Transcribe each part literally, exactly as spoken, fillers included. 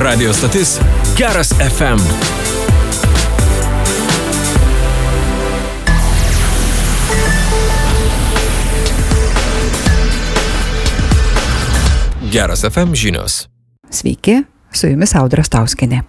Radio stotis Geras F M. Geras F M žinios. Sveiki, su jumis Audra Stauskienė.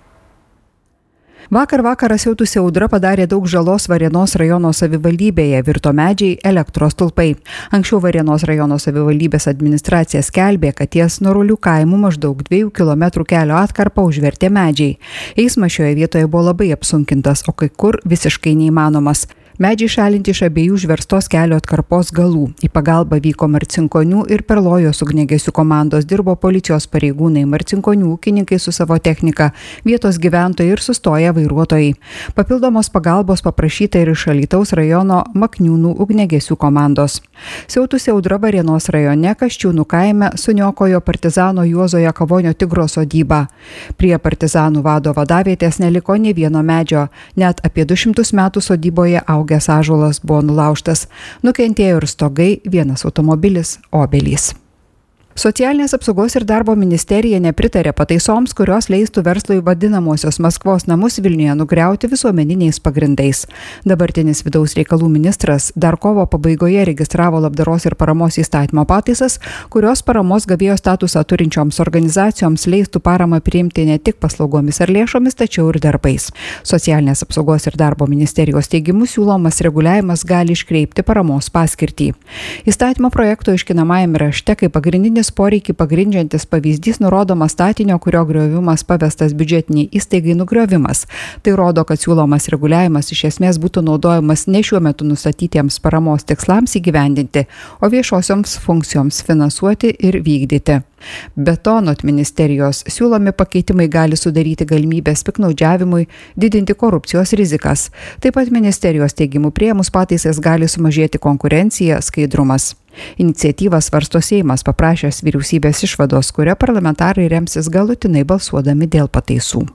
Vakar vakarą siautusi audra padarė daug žalos Varėnos rajono savivaldybėje, virto medžiai, elektros stulpai. Anksčiau Varėnos rajono savivaldybės administracija skelbė, kad ties Norulių kaimų maždaug dviejų kilometrų kelio atkarpą užvertė medžiai. Eismas šioje vietoje buvo labai apsunkintas, o kai kur visiškai neįmanomas. Medžiai šalinti iš abiejų užverstos kelio atkarpos galų. Į pagalbą vyko Marcinkonių ir Perlojos ugniagesių komandos, dirbo policijos pareigūnai, Marcinkonių ūkininkai su savo technika, vietos gyventojai ir sustoję vairuotojai. Papildomos pagalbos paprašyta ir iš Alytaus rajono Makniūnų ugniagesių komandos. Siautusi audra Varėnos rajone Kasčiūnų kaime suniokojo partizano Juozo Jakavonio Tigro sodybą. Prie partizanų vado vadavietės neliko nė vieno medžio, net apie du šimtus metų sodyboje augo ąžuolas buvo nulaužtas. Nukentėjo ir stogai, vienas automobilis, obelys. Socialinės apsaugos ir darbo ministerija nepritarė pataisoms, kurios leistų verslui vadinamosios Maskvos namus Vilniuje nugriauti visuomeniniais pagrindais. Dabartinis vidaus reikalų ministras dar kovo pabaigoje registravo labdaros ir paramos įstatymo pataisas, kurios paramos gavėjo statusą turinčioms organizacijoms leistų paramą priimti ne tik paslaugomis ar lėšomis, tačiau ir darbais. Socialinės apsaugos ir darbo ministerijos teigimu siūlomas reguliavimas gali iškreipti paramos paskirtį. Įstatymo projekto aiškinamajame rašte kaip pagrindinis poreikį pagrindžiantis pavyzdys nurodomas statinio, kurio griovimas pavestas biudžetiniai įstaigai nugriovimas. Tai rodo, kad siūlomas reguliavimas iš esmės būtų naudojamas ne šiuo metu nustatytiems paramos tikslams įgyvendinti, o viešosioms funkcijoms finansuoti ir vykdyti. Be to, anot ministerijos, siūlomi pakeitimai gali sudaryti galimybės piktnaudžiavimui, didinti korupcijos rizikas. Taip pat ministerijos teigimų priėmus pataisas gali sumažėti konkurencija, skaidrumas. Iniciatyvą svarsto Seimas, paprašęs vyriausybės išvados, kuria parlamentarai remsis galutinai balsuodami dėl pataisų.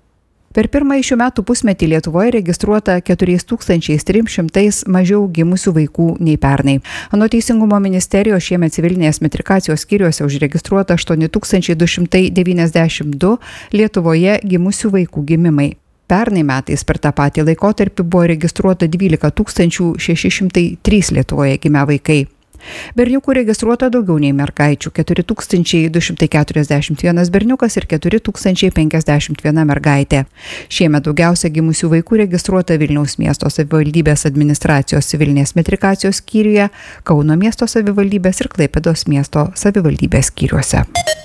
Per pirmąjį šių metų pusmetį Lietuvoje registruota keturi tūkstančiai trys šimtai mažiau gimusių vaikų nei pernai. Anot Teisingumo ministerijos šiemet civilinės metrikacijos skyriuose užregistruota aštuoni tūkstančiai du šimtai devyniasdešimt du Lietuvoje gimusių vaikų gimimai. Pernai metais per tą patį laikotarpį buvo registruota dvylika tūkstančių šeši šimtai trys Lietuvoje gimę vaikai. Berniukų registruota daugiau nei mergaičių – keturi tūkstančiai du šimtai keturiasdešimt vienas berniukas ir keturi tūkstančiai penkiasdešimt viena mergaitė. Šiemet daugiausia gimusių vaikų registruota Vilniaus miesto savivaldybės administracijos civilinės metrikacijos skyriuje, Kauno miesto savivaldybės ir Klaipėdos miesto savivaldybės skyriuose.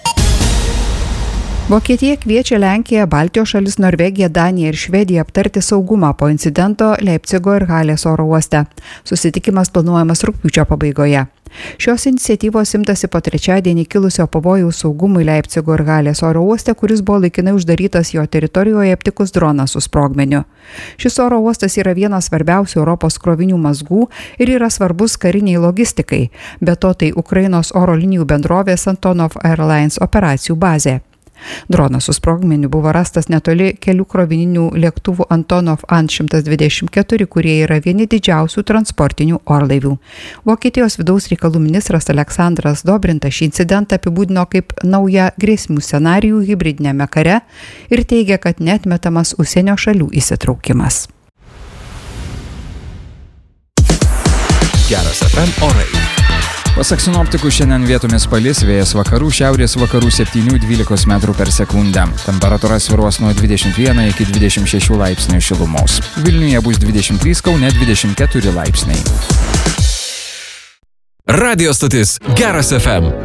Vokietija kviečia Lenkiją, Baltijos šalis, Norvegiją, Daniją ir Švediją aptarti saugumą po incidento Leipcigo ir Halės oro uoste. Susitikimas planuojamas rugpjūčio pabaigoje. Šios iniciatyvos imtasi po trečiadienį kilusio pavojaus saugumui Leipcigo ir Halės oro uoste, kuris buvo laikinai uždarytas jo teritorijoje aptikus droną su sprogmeniu. Šis oro uostas yra vienas svarbiausių Europos krovinių mazgų ir yra svarbus kariniai logistikai. Be to, tai Ukrainos oro linijų bendrovės Antonov Airlines operacijų bazė. Dronas su sprogmeniu buvo rastas netoli kelių krovininių lėktuvų Antonov An šimtas dvidešimt keturi, kurie yra vieni didžiausių transportinių orlaivių. Vokietijos vidaus reikalų ministras Aleksandras Dobrintas šį incidentą apibūdino kaip naują grėsmių scenarijų hibridinėme kare ir teigia, kad neatmetamas užsienio šalių įsitraukimas. Geras F M orai. Pasak sinoptikų, šiandien vietomis palis, vėjas vakarų, šiaurės vakarų septyni dvylika metrų per sekundę. Temperatūra svyruos nuo dvidešimt vieno iki dvidešimt šešių laipsnių šilumos. Vilniuje bus dvidešimt trys, Kaune dvidešimt keturi laipsniai. Radio stotis Geras F M.